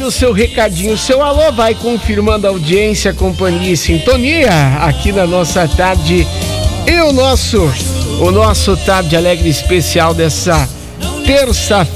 o seu recadinho, o seu alô, vai confirmando a audiência, companhia e sintonia aqui na nossa tarde. E o nosso Tarde Alegre especial dessa terça-feira.